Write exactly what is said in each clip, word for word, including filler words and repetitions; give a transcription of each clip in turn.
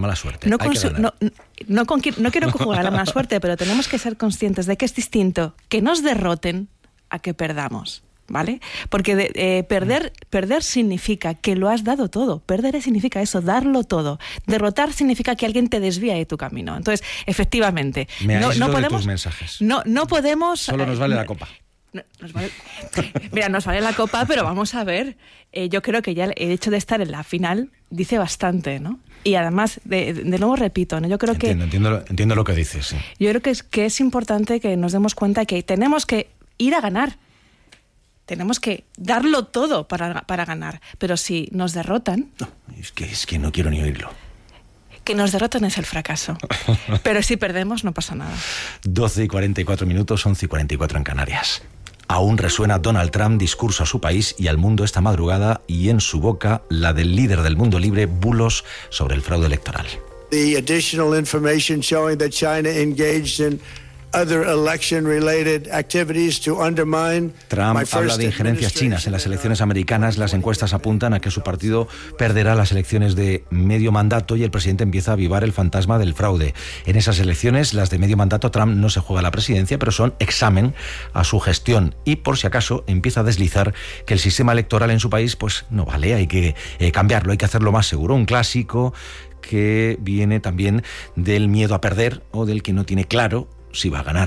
mala suerte. No, Hay que su, ganar. no, no, con, no quiero jugar a la mala suerte, pero tenemos que ser conscientes de que es distinto que nos derroten a que perdamos. ¿Vale? Porque de, eh, perder, perder significa que lo has dado todo. Perder significa eso, darlo todo. Derrotar significa que alguien te desvía de tu camino. Entonces, efectivamente, Me no, no podemos. De tus mensajes. No, no podemos. Solo nos vale la copa. No, nos vale, mira, nos vale la copa, pero vamos a ver. Eh, yo creo que ya el hecho de estar en la final dice bastante, ¿no? Y además, de, de nuevo repito, ¿no? Yo creo entiendo, que. Entiendo, entiendo lo que dices, sí. Yo creo que es, que es importante que nos demos cuenta que tenemos que ir a ganar. Tenemos que darlo todo para, para ganar. Pero si nos derrotan... No, es que, es que no quiero ni oírlo. Que nos derroten es el fracaso. Pero si perdemos, no pasa nada. doce y cuarenta y cuatro minutos, once y cuarenta y cuatro en Canarias. Aún resuena Donald Trump discurso a su país y al mundo esta madrugada, y en su boca la del líder del mundo libre, bulos sobre el fraude electoral. The additional information showing that China engaged in other election-related activities to undermine Trump my first habla de injerencias chinas en las elecciones americanas. Las encuestas apuntan a que su partido perderá las elecciones de medio mandato y el presidente empieza a avivar el fantasma del fraude. En esas elecciones, las de medio mandato, Trump no se juega la presidencia, pero son examen a su gestión. Y por si acaso empieza a deslizar que el sistema electoral en su país pues no vale, hay que eh, cambiarlo, hay que hacerlo más seguro. Un clásico que viene también del miedo a perder o del que no tiene claro si va a ganar.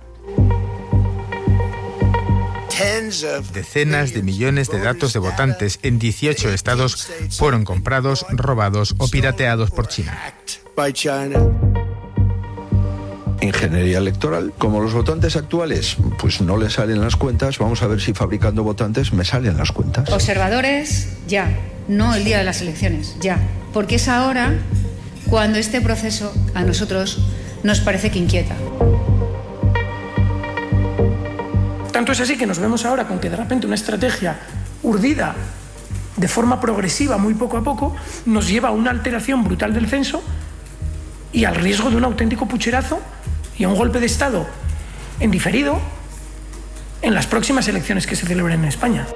Decenas de millones de datos de votantes en dieciocho estados fueron comprados, robados o pirateados por China. Ingeniería electoral. Como los votantes actuales pues no les salen las cuentas, vamos a ver si fabricando votantes me salen las cuentas. Observadores, ya. No el día de las elecciones, ya. Porque es ahora cuando este proceso a nosotros nos parece que inquieta. Tanto es así que nos vemos ahora con que de repente una estrategia urdida de forma progresiva, muy poco a poco, nos lleva a una alteración brutal del censo y al riesgo de un auténtico pucherazo y a un golpe de Estado en diferido en las próximas elecciones que se celebren en España.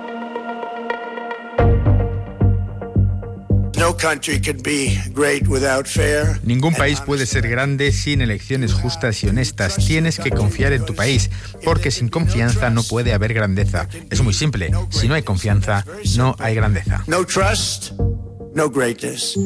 Ningún país puede ser grande sin elecciones justas y honestas. Tienes que confiar en tu país, porque sin confianza no puede haber grandeza. Es muy simple. Si no hay confianza, no hay grandeza. No trust, no greatness.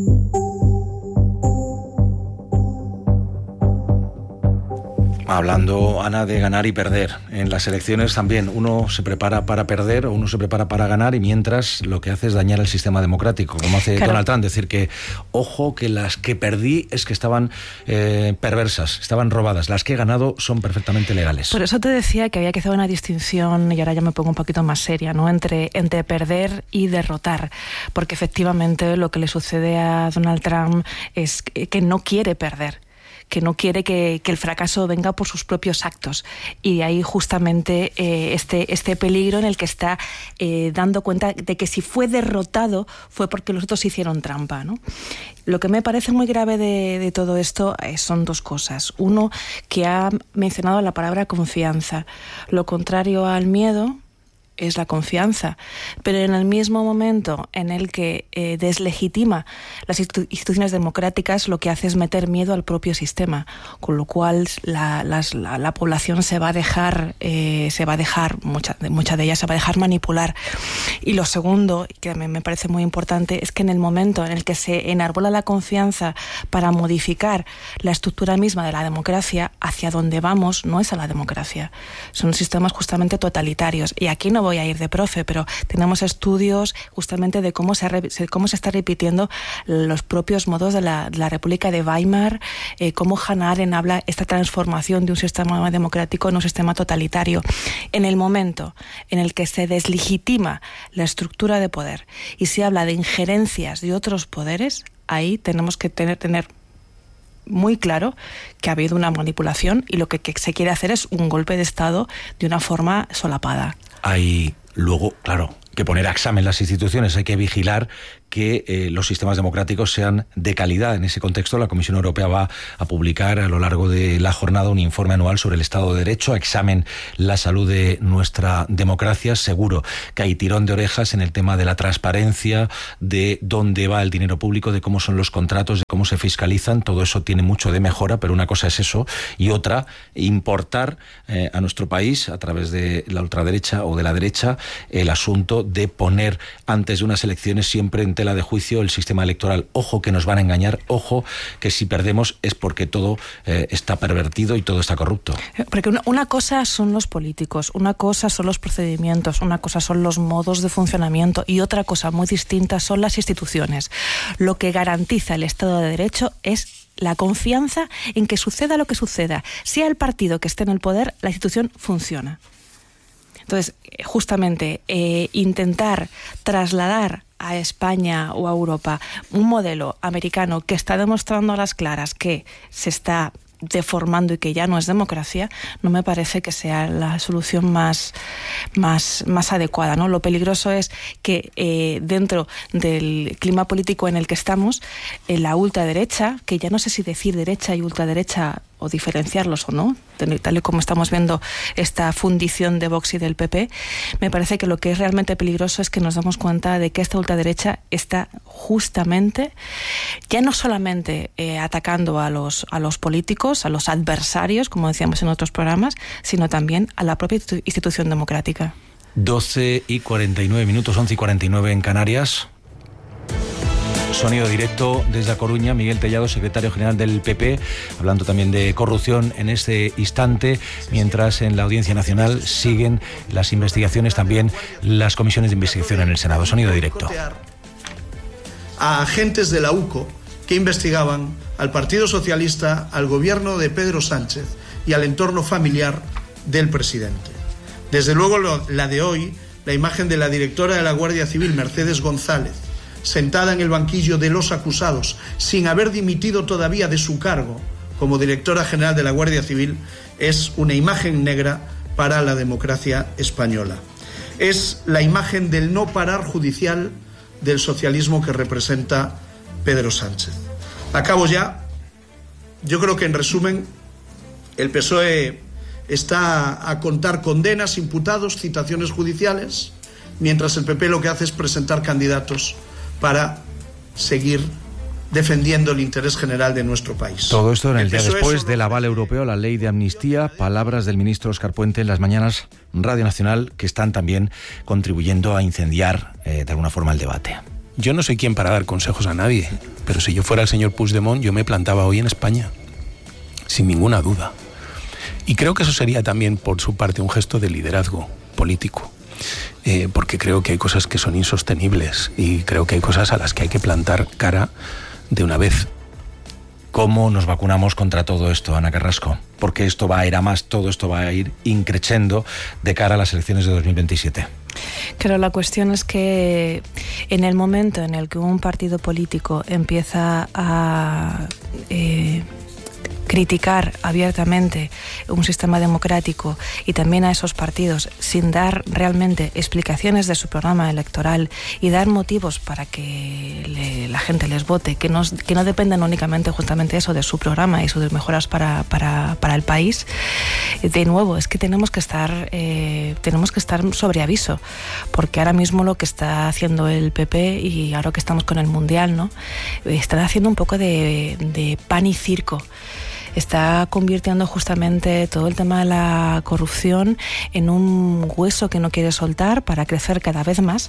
Hablando, Ana, de ganar y perder. En las elecciones también uno se prepara para perder o uno se prepara para ganar, y mientras lo que hace es dañar el sistema democrático, como hace claro. Donald Trump, decir que, ojo, que las que perdí es que estaban eh, perversas, estaban robadas, las que he ganado son perfectamente legales. Por eso te decía que había que hacer una distinción, y ahora ya me pongo un poquito más seria, ¿no?, entre, entre perder y derrotar, porque efectivamente lo que le sucede a Donald Trump es que no quiere perder, que no quiere que, que el fracaso venga por sus propios actos, y de ahí justamente eh, este, este peligro en el que está eh, dando cuenta de que si fue derrotado fue porque los otros hicieron trampa, ¿no? Lo que me parece muy grave de, de todo esto eh, son dos cosas. Uno, que ha mencionado la palabra confianza. Lo contrario al miedo es la confianza, pero en el mismo momento en el que eh, deslegitima las instituciones democráticas, lo que hace es meter miedo al propio sistema, con lo cual la, las, la, la población se va a dejar, eh, se va a dejar mucha, mucha de ella se va a dejar manipular. Y lo segundo, que también me parece muy importante, es que en el momento en el que se enarbola la confianza para modificar la estructura misma de la democracia, hacia donde vamos no es a la democracia, son sistemas justamente totalitarios. Y aquí no voy a ir de profe, pero tenemos estudios justamente de cómo se, cómo se está repitiendo los propios modos de la, de la República de Weimar, eh, cómo Hannah Arendt habla esta transformación de un sistema democrático en un sistema totalitario. En el momento en el que se deslegitima la estructura de poder y se habla de injerencias de otros poderes, ahí tenemos que tener, tener muy claro que ha habido una manipulación, y lo que, que se quiere hacer es un golpe de Estado de una forma solapada. Hay luego, claro, que poner a examen las instituciones, hay que vigilar que eh, los sistemas democráticos sean de calidad. En ese contexto, la Comisión Europea va a publicar a lo largo de la jornada un informe anual sobre el Estado de Derecho, examen la salud de nuestra democracia. Seguro que hay tirón de orejas en el tema de la transparencia, de dónde va el dinero público, de cómo son los contratos, de cómo se fiscalizan. Todo eso tiene mucho de mejora, pero una cosa es eso y otra, importar eh, a nuestro país, a través de la ultraderecha o de la derecha, el asunto de poner antes de unas elecciones siempre en tela de juicio el sistema electoral. Ojo que nos van a engañar, ojo que si perdemos es porque todo eh, está pervertido y todo está corrupto. Porque una, una cosa son los políticos, una cosa son los procedimientos, una cosa son los modos de funcionamiento y otra cosa muy distinta son las instituciones. Lo que garantiza el Estado de Derecho es la confianza en que suceda lo que suceda, sea el partido que esté en el poder, la institución funciona. Entonces, justamente, eh, intentar trasladar a España o a Europa un modelo americano que está demostrando a las claras que se está deformando y que ya no es democracia, no me parece que sea la solución más, más, más adecuada, ¿no? Lo peligroso es que eh, dentro del clima político en el que estamos, eh, la ultraderecha, que ya no sé si decir derecha y ultraderecha o diferenciarlos o no, tal y como estamos viendo esta fundición de Vox y del P P, me parece que lo que es realmente peligroso es que nos damos cuenta de que esta ultraderecha está justamente, ya no solamente eh, atacando a los, a los políticos, a los adversarios, como decíamos en otros programas, sino también a la propia institución democrática. doce y cuarenta y nueve minutos, once y cuarenta y nueve en Canarias. Sonido directo desde A Coruña, Miguel Tellado, secretario general del P P, hablando también de corrupción en este instante, mientras en la Audiencia Nacional siguen las investigaciones, también las comisiones de investigación en el Senado. Sonido directo. A agentes de la U C O que investigaban al Partido Socialista, al gobierno de Pedro Sánchez y al entorno familiar del presidente. Desde luego, lo, la de hoy, la imagen de la directora de la Guardia Civil, Mercedes González, sentada en el banquillo de los acusados, sin haber dimitido todavía de su cargo como directora general de la Guardia Civil, es una imagen negra para la democracia española. Es la imagen del no parar judicial del socialismo que representa Pedro Sánchez. Acabo ya. Yo creo que, en resumen, el P S O E está a contar condenas, imputados, citaciones judiciales, mientras el P P lo que hace es presentar candidatos para seguir defendiendo el interés general de nuestro país. Todo esto en el, el día después del aval europeo a la ley de amnistía, palabras del ministro Óscar Puente en las mañanas Radio Nacional, que están también contribuyendo a incendiar eh, de alguna forma el debate. Yo no soy quien para dar consejos a nadie, pero si yo fuera el señor Puigdemont, yo me plantaba hoy en España, sin ninguna duda. Y creo que eso sería también, por su parte, un gesto de liderazgo político. Eh, porque creo que hay cosas que son insostenibles y creo que hay cosas a las que hay que plantar cara de una vez. ¿Cómo nos vacunamos contra todo esto, Ana Carrasco? Porque esto va a ir a más, todo esto va a ir increciendo de cara a las elecciones de dos mil veintisiete. Claro, la cuestión es que en el momento en el que un partido político empieza a eh, criticar abiertamente un sistema democrático y también a esos partidos sin dar realmente explicaciones de su programa electoral y dar motivos para que le, la gente les vote, que no, que no dependan únicamente justamente eso de su programa y sus mejoras para, para, para el país, de nuevo es que tenemos que estar eh, tenemos que estar sobre aviso, porque ahora mismo lo que está haciendo el P P y ahora que estamos con el Mundial, ¿no? Están haciendo un poco de, de pan y circo. Está convirtiendo justamente todo el tema de la corrupción en un hueso que no quiere soltar para crecer cada vez más,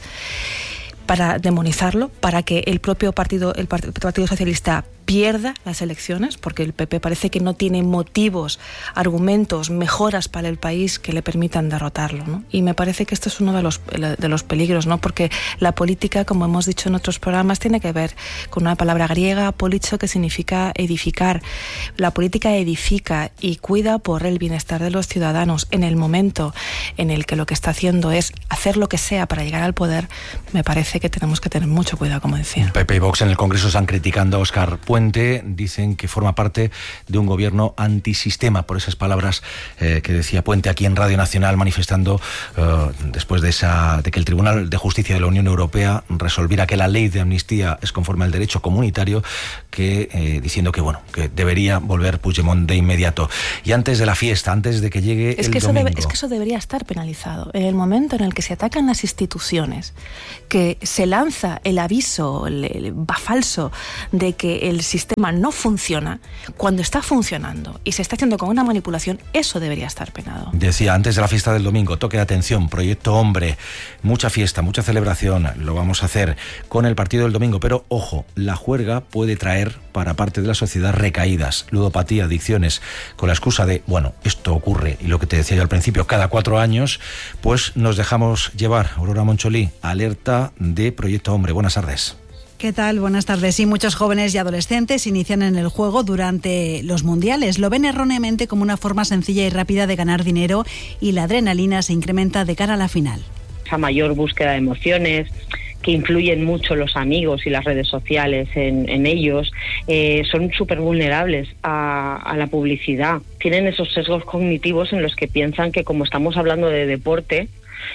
para demonizarlo, para que el propio partido, el Partido Socialista pierda las elecciones, porque el P P parece que no tiene motivos, argumentos, mejoras para el país que le permitan derrotarlo, ¿no? Y me parece que esto es uno de los, de los peligros, ¿no? Porque la política, como hemos dicho en otros programas, tiene que ver con una palabra griega, policho, que significa edificar. La política edifica y cuida por el bienestar de los ciudadanos. En el momento en el que lo que está haciendo es hacer lo que sea para llegar al poder, me parece que tenemos que tener mucho cuidado, como decía. P P y Vox en el Congreso están criticando a Óscar Puente Puente dicen que forma parte de un gobierno antisistema, por esas palabras eh, que decía Puente aquí en Radio Nacional, manifestando eh, después de, esa, de que el Tribunal de Justicia de la Unión Europea resolviera que la ley de amnistía es conforme al derecho comunitario, que eh, diciendo que bueno que debería volver Puigdemont de inmediato. Y antes de la fiesta, antes de que llegue es el que eso domingo... Debe, es que eso debería estar penalizado. En el momento en el que se atacan las instituciones, que se lanza el aviso el, el, va falso de que el sistema no funciona, cuando está funcionando y se está haciendo con una manipulación, eso debería estar penado. Decía, antes de la fiesta del domingo, toque de atención, Proyecto Hombre, mucha fiesta, mucha celebración, lo vamos a hacer con el partido del domingo, pero ojo, la juerga puede traer para parte de la sociedad recaídas, ludopatía, adicciones, con la excusa de, bueno, esto ocurre, y lo que te decía yo al principio, cada cuatro años, pues nos dejamos llevar. Aurora Moncholí, alerta de Proyecto Hombre. Buenas tardes. ¿Qué tal? Buenas tardes. Sí, muchos jóvenes y adolescentes inician en el juego durante los mundiales. Lo ven erróneamente como una forma sencilla y rápida de ganar dinero y la adrenalina se incrementa de cara a la final. Esa mayor búsqueda de emociones, que influyen mucho los amigos y las redes sociales en, en ellos, eh, son súper vulnerables a, a la publicidad. Tienen esos sesgos cognitivos en los que piensan que como estamos hablando de deporte,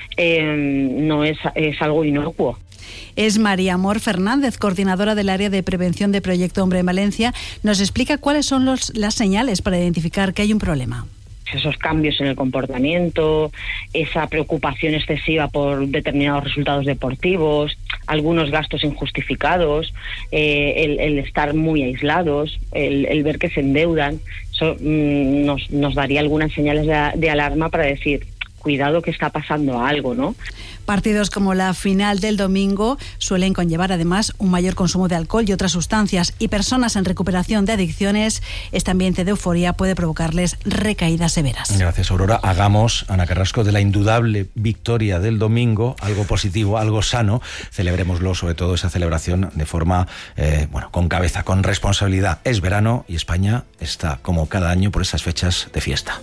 eh, no es, es algo inocuo. Es María Amor Fernández, coordinadora del área de prevención de Proyecto Hombre en Valencia. Nos explica cuáles son los, las señales para identificar que hay un problema. Esos cambios en el comportamiento, esa preocupación excesiva por determinados resultados deportivos, algunos gastos injustificados, eh, el, el estar muy aislados, el, el ver que se endeudan, eso mmm, nos, nos daría algunas señales de, de alarma para decir, cuidado que está pasando algo, ¿no? Partidos como la final del domingo suelen conllevar además un mayor consumo de alcohol y otras sustancias, y personas en recuperación de adicciones, este ambiente de euforia puede provocarles recaídas severas. Gracias, Aurora. Hagamos, Ana Carrasco, de la indudable victoria del domingo algo positivo, algo sano. Celebrémoslo, sobre todo esa celebración de forma, eh, bueno, con cabeza, con responsabilidad. Es verano y España está, como cada año, por esas fechas de fiesta.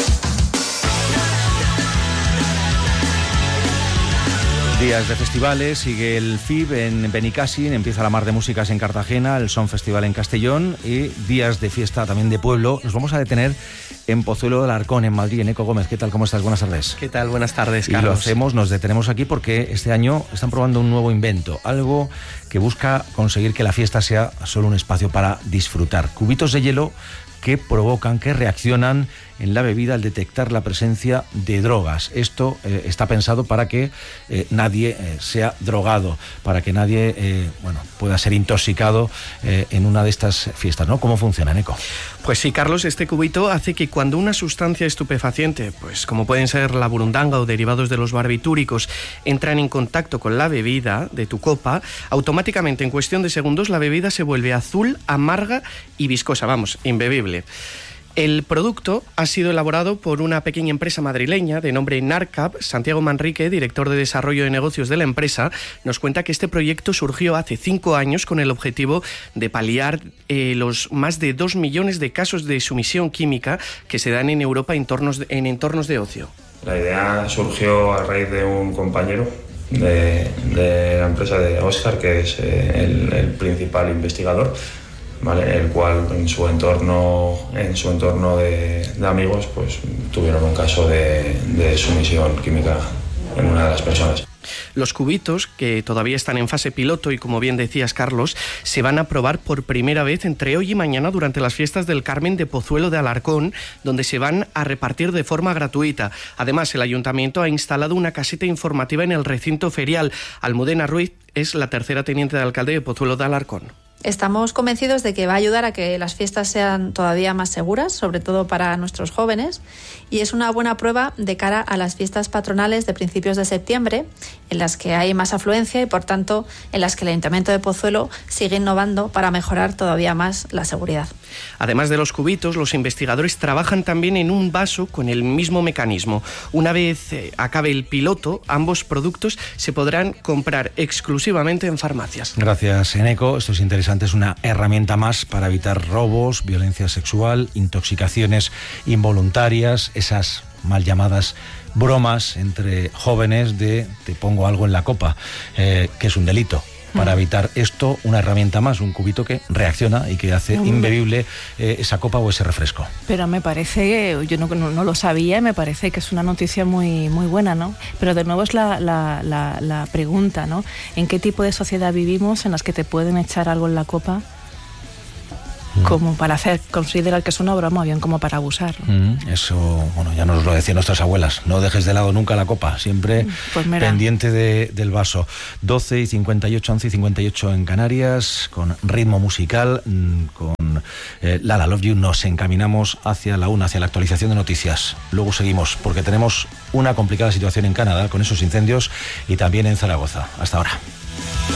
Días de festivales, sigue el F I B en Benicàssim, empieza la Mar de Músicas en Cartagena, el Son Festival en Castellón y días de fiesta también de pueblo. Nos vamos a detener en Pozuelo de Alarcón, en Madrid, en Eco Gómez. ¿Qué tal? ¿Cómo estás? Buenas tardes. ¿Qué tal? Buenas tardes, Carlos. Y lo hacemos, nos detenemos aquí porque este año están probando un nuevo invento, algo que busca conseguir que la fiesta sea solo un espacio para disfrutar. Cubitos de hielo que provocan, que reaccionan en la bebida al detectar la presencia de drogas. Esto eh, está pensado para que eh, nadie eh, sea drogado, para que nadie eh, bueno, pueda ser intoxicado eh, en una de estas fiestas, ¿no? ¿Cómo funciona, Neco? Pues sí, Carlos, este cubito hace que cuando una sustancia estupefaciente, pues como pueden ser la burundanga o derivados de los barbitúricos, entran en contacto con la bebida de tu copa, automáticamente en cuestión de segundos la bebida se vuelve azul, amarga y viscosa, vamos, imbebible. El producto ha sido elaborado por una pequeña empresa madrileña de nombre Narcap. Santiago Manrique, director de desarrollo de negocios de la empresa, nos cuenta que este proyecto surgió hace cinco años con el objetivo de paliar eh, los más de dos millones de casos de sumisión química que se dan en Europa en entornos de, en entornos de ocio. La idea surgió a raíz de un compañero de, de la empresa de Oscar, que es eh, el, el principal investigador, ¿vale? El cual en su entorno en su entorno de, de amigos pues tuvieron un caso de, de sumisión química en una de las personas. Los cubitos, que todavía están en fase piloto y como bien decías, Carlos, se van a probar por primera vez entre hoy y mañana durante las fiestas del Carmen de Pozuelo de Alarcón, donde se van a repartir de forma gratuita. Además, el ayuntamiento ha instalado una caseta informativa en el recinto ferial. Almudena Ruiz es la tercera teniente de alcalde de Pozuelo de Alarcón. Estamos convencidos de que va a ayudar a que las fiestas sean todavía más seguras, sobre todo para nuestros jóvenes, y es una buena prueba de cara a las fiestas patronales de principios de septiembre, en las que hay más afluencia y, por tanto, en las que el Ayuntamiento de Pozuelo sigue innovando para mejorar todavía más la seguridad. Además de los cubitos, los investigadores trabajan también en un vaso con el mismo mecanismo. Una vez eh, acabe el piloto, ambos productos se podrán comprar exclusivamente en farmacias. Gracias, Eneco. Esto es interesante. Es una herramienta más para evitar robos, violencia sexual, intoxicaciones involuntarias, esas mal llamadas bromas entre jóvenes de te pongo algo en la copa, eh, que es un delito. para Mm. evitar esto, una herramienta más, un cubito que reacciona y que hace Mm. imbebible eh, esa copa o ese refresco. Pero me parece, yo no, no, no lo sabía, me parece que es una noticia muy, muy buena, ¿no? Pero de nuevo es la, la, la, la pregunta, ¿no? ¿En qué tipo de sociedad vivimos en las que te pueden echar algo en la copa como para hacer, considerar que es una broma o bien como para abusar? Mm, eso, bueno, ya nos lo decían nuestras abuelas, no dejes de lado nunca la copa, siempre Pues mira. pendiente de, del vaso. doce y cincuenta y ocho, once y cincuenta y ocho en Canarias, con ritmo musical, mm, con eh, Lala Love You, nos encaminamos hacia la una, hacia la actualización de noticias. Luego seguimos, porque tenemos una complicada situación en Canadá con esos incendios y también en Zaragoza. Hasta ahora.